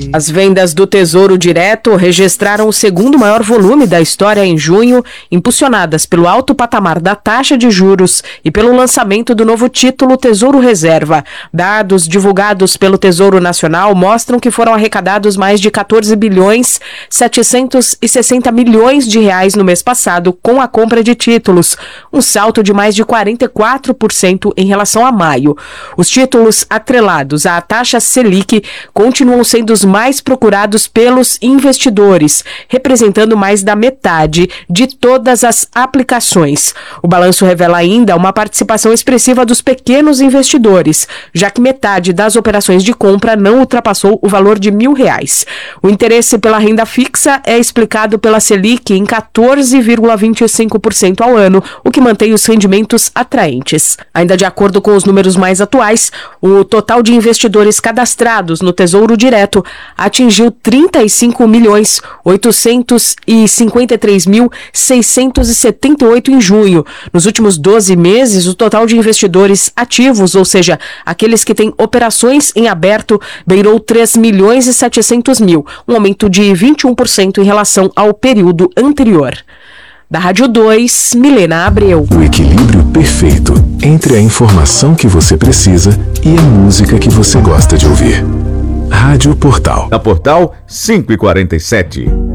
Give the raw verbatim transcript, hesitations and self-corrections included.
As vendas do Tesouro Direto registraram o segundo maior volume da história em junho, impulsionadas pelo alto patamar da taxa de juros e pelo lançamento do novo título Tesouro Reserva. Dados divulgados pelo Tesouro Nacional mostram que foram arrecadados mais de quatorze bilhões setecentos e sessenta milhões de reais no mês passado com a compra de títulos, um salto de mais de quarenta e quatro por cento em relação a maio. Os títulos atrelados à taxa Selic continuam sendo os mais procurados pelos investidores, representando mais da metade de todas as aplicações. O balanço revela ainda uma participação expressiva dos pequenos investidores, já que metade das operações de compra não ultrapassou o valor de mil reais. O interesse pela renda fixa é explicado pela Selic em quatorze vírgula vinte e cinco por cento ao ano, o que mantém os rendimentos atraentes. Ainda de acordo com os números mais atuais, o total de investidores cadastrados no Tesouro Direto atingiu trinta e cinco milhões oitocentos e cinquenta e três mil seiscentos e setenta e oito em junho. Nos últimos doze meses, o total de investidores ativos, ou seja, aqueles que têm operações em aberto, beirou três milhões e setecentos mil, um aumento de vinte e um por cento em relação ao período anterior. Da Rádio dois, Milena Abreu. O equilíbrio perfeito entre a informação que você precisa e a música que você gosta de ouvir. Rádio Portal. Na Portal quinhentos e quarenta e sete.